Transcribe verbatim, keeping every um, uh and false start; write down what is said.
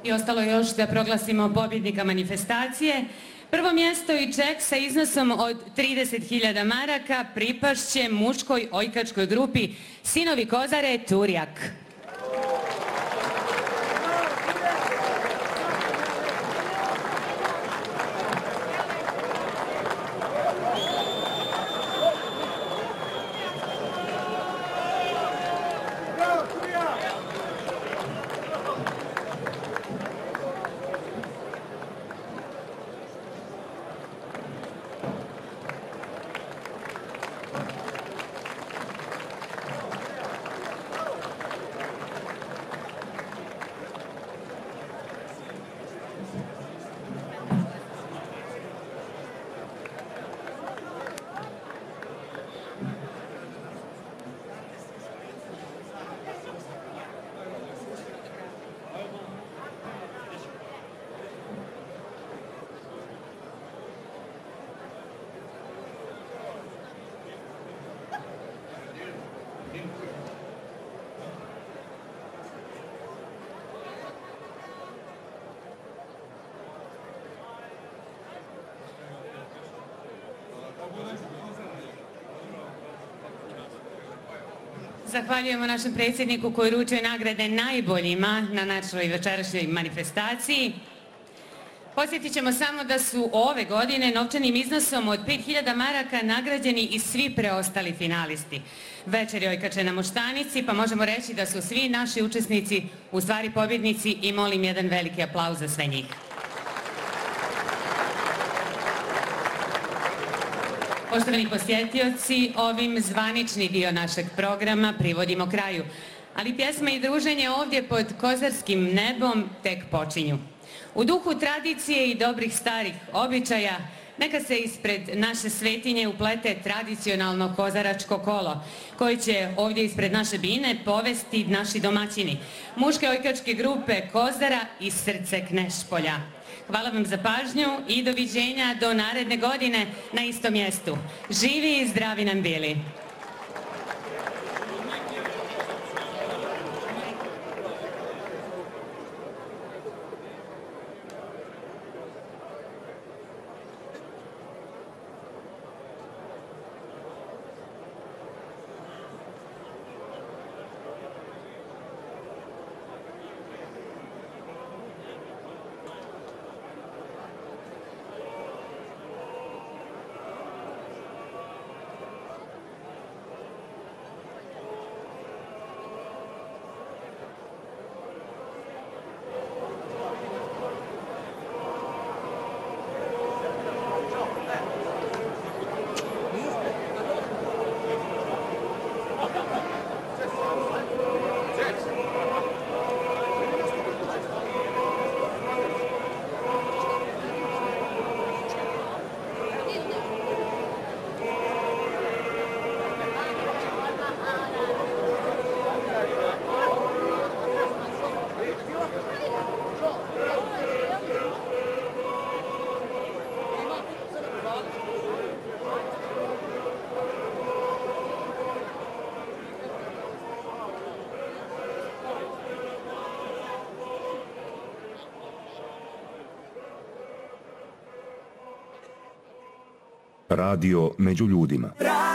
I ostalo još da proglasimo pobjednika manifestacije. Prvo mjesto i ček sa iznosom od trideset hiljada maraka pripašće muškoj ojkačkoj grupi Sinovi Kozare Turjak. Zahvaljujemo našem predsjedniku koji uručuje nagrade najboljima na našoj večerašnjoj manifestaciji. Posjetit ćemo samo da su ove godine novčanim iznosom od pet hiljada maraka nagrađeni i svi preostali finalisti. Večer je ojkače na Moštanici, pa možemo reći da su svi naši učesnici u stvari pobjednici i molim jedan veliki aplauz za sve njih. Poštovani posjetioci, ovim zvanični dio našeg programa privodimo kraju, ali pjesme i druženje ovdje pod kozarskim nebom tek počinju. U duhu tradicije i dobrih starih običaja, neka se ispred naše svetinje uplete tradicionalno kozaračko kolo, koje će ovdje ispred naše bine povesti naši domaćini, muške ojkačke grupe Kozara i Srce Knešpolja. Hvala vam za pažnju i doviđenja do naredne godine na istom mjestu. Živi i zdravi nam bili! Radio među ljudima.